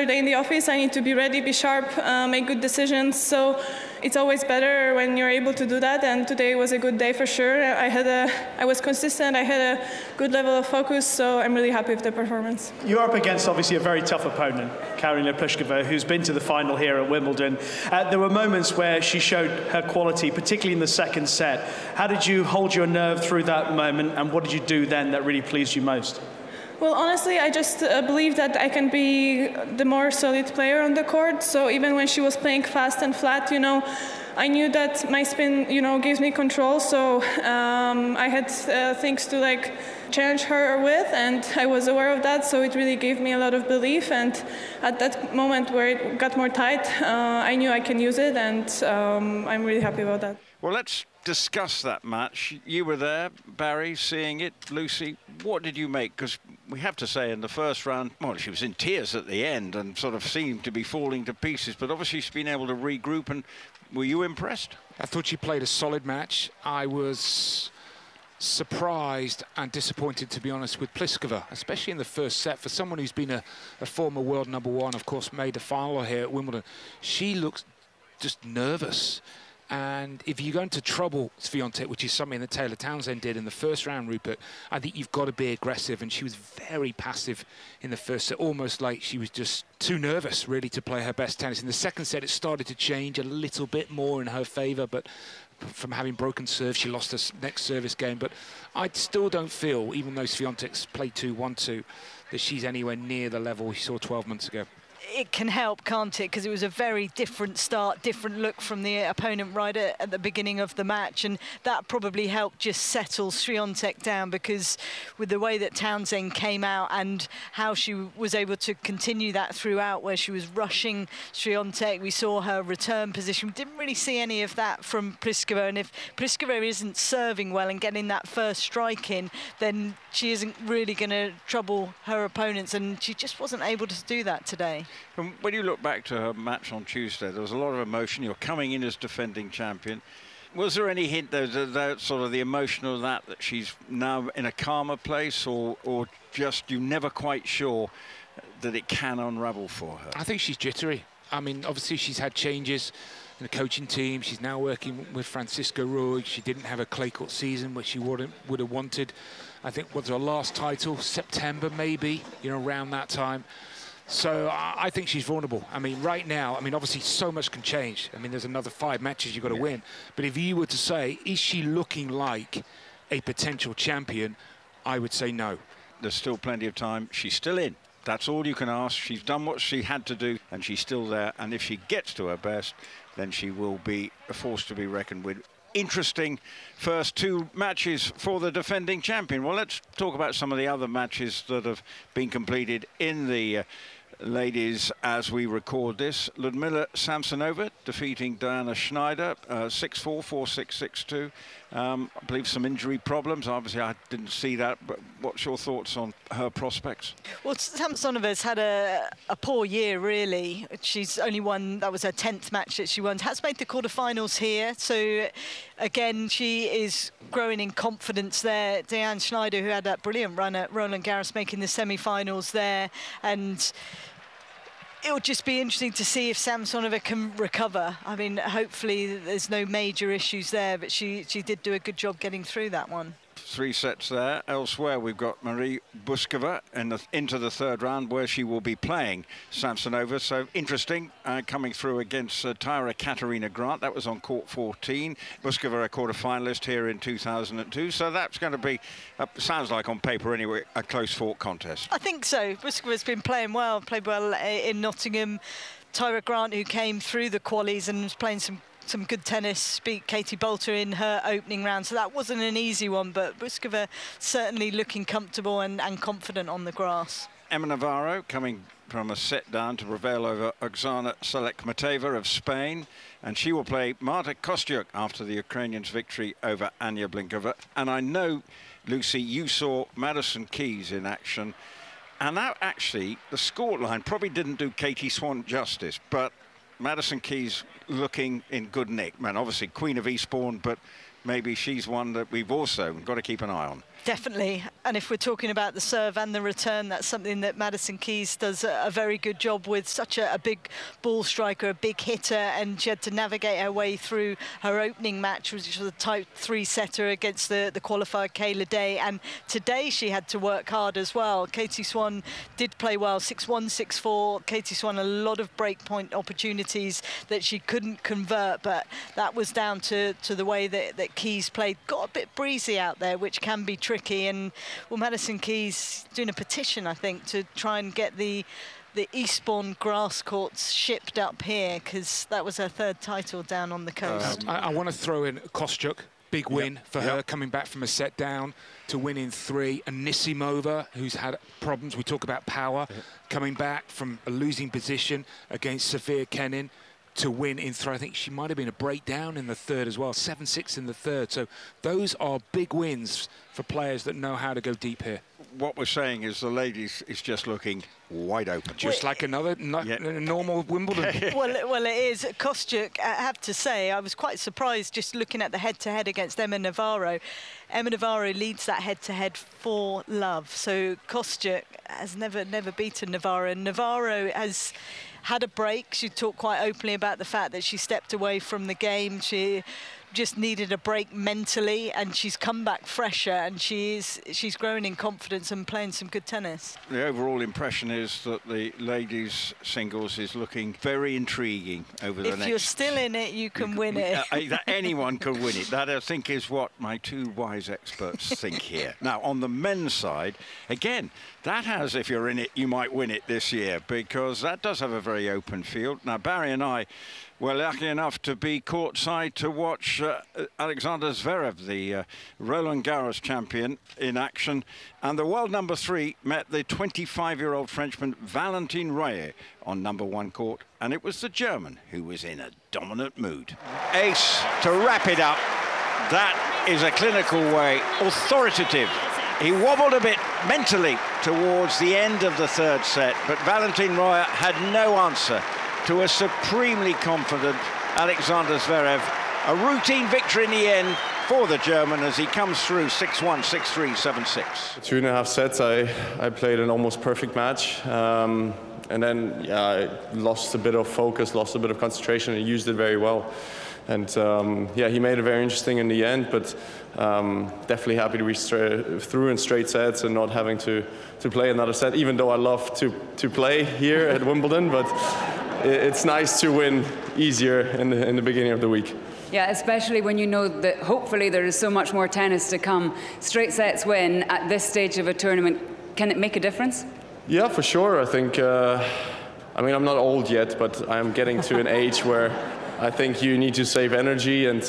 another day in the office. I need to be ready, be sharp, make good decisions. So it's always better when you're able to do that. And today was a good day for sure. I was consistent. I had a good level of focus. So I'm really happy with the performance. You're up against obviously a very tough opponent, Karolina Pliskova, who's been to the final here at Wimbledon. There were moments where she showed her quality, particularly in the second set. How did you hold your nerve through that moment, and what did you do then that really pleased you most? Well, honestly, I just believe that I can be the more solid player on the court. So even when she was playing fast and flat, I knew that my spin, gives me control. So I had things to challenge her with, and I was aware of that. So it really gave me a lot of belief. And at that moment where it got more tight, I knew I can use it, and I'm really happy about that. Well, let's discuss that match. You were there, Barry, seeing it. Lucy, what did you make? Because we have to say in the first round, well, she was in tears at the end and sort of seemed to be falling to pieces, but obviously she's been able to regroup. And were you impressed? I thought she played a solid match. I was surprised and disappointed, to be honest, with Pliskova, especially in the first set. For someone who's been a former world #1, of course, made the final here at Wimbledon, she looks just nervous. And if you go into trouble Swiatek, which is something that Taylor Townsend did in the first round, Rupert, I think you've got to be aggressive. And she was very passive in the first set, almost like she was just too nervous, really, to play her best tennis. In the second set, it started to change a little bit more in her favour, but from having broken serve, she lost her next service game. But I still don't feel, even though Swiatek's played 2-1-2, that she's anywhere near the level we saw 12 months ago. It can help, can't it? Because it was a very different start, different look from the opponent right at the beginning of the match, and that probably helped just settle Swiatek down, because with the way that Townsend came out and how she was able to continue that throughout, where she was rushing Swiatek, we saw her return position. We didn't really see any of that from Pliskova, and if Pliskova isn't serving well and getting that first strike in, then she isn't really going to trouble her opponents, and she just wasn't able to do that today. And when you look back to her match on Tuesday, there was a lot of emotion. You're coming in as defending champion. Was there any hint that sort of the emotion of that she's now in a calmer place, or just you're never quite sure that it can unravel for her? I think she's jittery. I mean, obviously she's had changes in the coaching team. She's now working with Francisco Ruiz. She didn't have a clay court season, which she would have wanted. I think was her last title, September maybe, around that time. So I think she's vulnerable. I mean, right now, obviously so much can change. There's another 5 matches you've got to win. But if you were to say, is she looking like a potential champion, I would say no. There's still plenty of time. She's still in. That's all you can ask. She's done what she had to do, and she's still there. And if she gets to her best, then she will be a force to be reckoned with. Interesting first 2 matches for the defending champion. Well, let's talk about some of the other matches that have been completed in the ladies as we record this. Ludmila Samsonova defeating Diana Schneider 6-4, 4-6, 6-2. I believe some injury problems. Obviously, I didn't see that, but what's your thoughts on her prospects? Well, Samsonova's had a poor year, really. She's only won, that was her 10th match that she won. Has made the quarterfinals here. So, again, she is growing in confidence there. Diana Schneider, who had that brilliant run at Roland Garros, making the semi-finals there. And it'll just be interesting to see if Samsonova can recover. Hopefully there's no major issues there, but she did do a good job getting through that one. 3 sets there. Elsewhere, we've got Marie Buskova into the 3rd round, where she will be playing Samsonova. So interesting, coming through against Tyra Katarina Grant. That was on court 14. Buskova, a quarter-finalist here in 2002. So that's going to be, sounds like on paper anyway, a close-fought contest. I think so. Buskova's been played well in Nottingham. Tyra Grant, who came through the qualies and was playing some good tennis, beat Katie Bolter in her opening round. So that wasn't an easy one, but Buskova certainly looking comfortable and confident on the grass. Emma Navarro coming from a set down to prevail over Oksana Selekmateva of Spain. And she will play Marta Kostyuk after the Ukrainians' victory over Anya Blinkova. And I know, Lucy, you saw Madison Keys in action. And now, actually, the scoreline probably didn't do Katie Swan justice, but Madison Keys looking in good nick. Man, obviously Queen of Eastbourne, but maybe she's one that we've also got to keep an eye on. Definitely. And if we're talking about the serve and the return, that's something that Madison Keys does a very good job with. Such a big ball striker, a big hitter, and she had to navigate her way through her opening match, which was a type 3 setter against the qualifier Kayla Day. And today she had to work hard as well. Katie Swan did play well, 6-1, 6-4. Katie Swan, a lot of breakpoint opportunities that she couldn't convert, but that was down to the way that Keys played. Got a bit breezy out there, which can be tricky. And well, Madison Keys doing a petition, I think, to try and get the Eastbourne grass courts shipped up here, because that was her 3rd title down on the coast. I want to throw in Kostyuk. Big win for her, coming back from a set down to win in 3. Anisimova, who's had problems, we talk about power, coming back from a losing position against Sophia Kenin to win in 3. I think she might have been a breakdown in the 3rd as well, 7-6 in the 3rd. So those are big wins for players that know how to go deep here. What we're saying is the ladies is just looking wide open. Just like another normal Wimbledon. Well, it is. Kostyuk, I have to say, I was quite surprised just looking at the head-to-head against Emma Navarro. Emma Navarro leads that head-to-head 4-love. So Kostyuk has never beaten Navarro. And Navarro has had a break. She talked quite openly about the fact that she stepped away from the game. She just needed a break mentally, and she's come back fresher, and she's grown in confidence and playing some good tennis. The overall impression is that the ladies singles is looking very intriguing over the next... If you're still in it, you can win it. Anyone can win it. That, I think, is what my 2 wise experts think here. Now, on the men's side, again, that has, if you're in it, you might win it this year, because that does have a very open field. Now, Barry and I were lucky enough to be courtside to watch Alexander Zverev, the Roland Garros champion, in action. And the world number 3 met the 25-year-old Frenchman Valentin Royer on number 1 court. And it was the German who was in a dominant mood. Ace to wrap it up. That is a clinical way, authoritative. He wobbled a bit mentally towards the end of the 3rd set, but Valentin Royer had no answer to a supremely confident Alexander Zverev. A routine victory in the end for the German as he comes through 6-1, 6-3, 7-6. 2.5 sets, I played an almost perfect match. And then, I lost a bit of focus, lost a bit of concentration, and used it very well. And he made it very interesting in the end, but definitely happy to be through in straight sets and not having to play another set, even though I love to play here at Wimbledon, but it's nice to win easier in the beginning of the week. Yeah, especially when you know that hopefully there is so much more tennis to come. Straight sets win at this stage of a tournament, can it make a difference? Yeah, for sure. I think, I'm not old yet, but I'm getting to an age where I think you need to save energy, and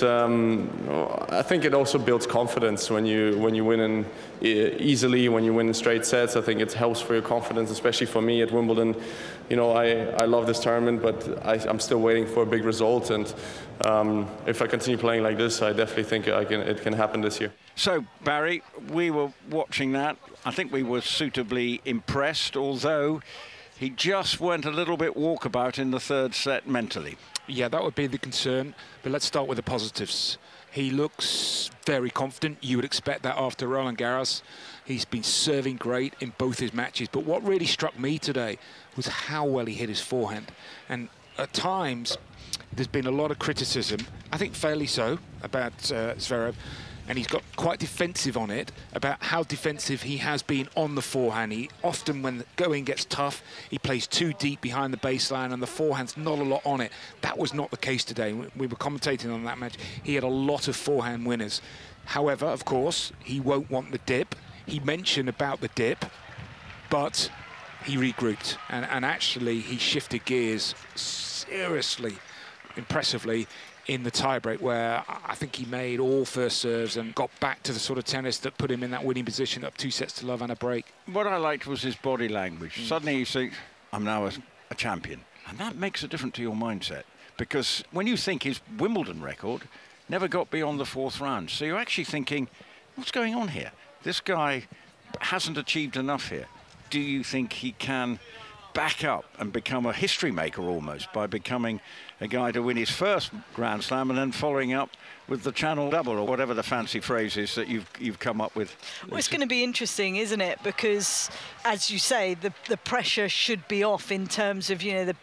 I think it also builds confidence when you win easily, when you win in straight sets. I think it helps for your confidence, especially for me at Wimbledon. I love this tournament, but I'm still waiting for a big result, and if I continue playing like this, I definitely think it can happen this year. So, Barry, we were watching that. I think we were suitably impressed, although he just went a little bit walkabout in the 3rd set mentally. Yeah, that would be the concern, but let's start with the positives. He looks very confident. You would expect that after Roland Garros. He's been serving great in both his matches, but what really struck me today was how well he hit his forehand. And at times, there's been a lot of criticism, I think fairly so, about Zverev, and he's got quite defensive on it, about how defensive he has been on the forehand. He often, when the going gets tough, he plays too deep behind the baseline and the forehand's not a lot on it. That was not the case today. We were commentating on that match. He had a lot of forehand winners. However, of course, he won't want the dip. He mentioned about the dip, but he regrouped. And actually, he shifted gears seriously, impressively, in the tiebreak, where I think he made all first serves and got back to the sort of tennis that put him in that winning position, up 2-0 and a break. What I liked was his body language. Suddenly you think, I'm now a champion. And that makes a difference to your mindset, because when you think his Wimbledon record never got beyond the 4th round, so you're actually thinking, what's going on here? This guy hasn't achieved enough here. Do you think he can back up and become a history maker almost by becoming a guy to win his first Grand Slam and then following up with the Channel Double, or whatever the fancy phrase is that you've come up with. Well, it's going to be interesting, isn't it? Because, as you say, the pressure should be off in terms of, you know,